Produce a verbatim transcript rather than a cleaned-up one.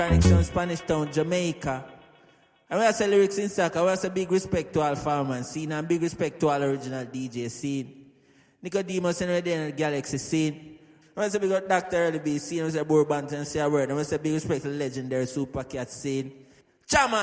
Town, Spanish Town, Jamaica. And when I say lyrics in stock, I want to say big respect to all farmers scene and big respect to all original D J scene. Nicodemus and in the Galaxy scene. I want to say big up Doctor Early B scene. I want to say Bourbon and say a word. I want to say big respect to the legendary Super Cat scene. Chairman.